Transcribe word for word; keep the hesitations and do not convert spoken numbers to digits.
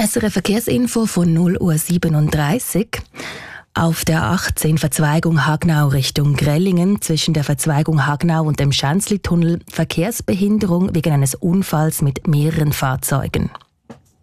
S R F Verkehrsinfo von null Uhr siebenunddreißig. Auf der achtzehn Verzweigung Hagnau Richtung Grellingen zwischen der Verzweigung Hagnau und dem Schänzli-Tunnel Verkehrsbehinderung wegen eines Unfalls mit mehreren Fahrzeugen.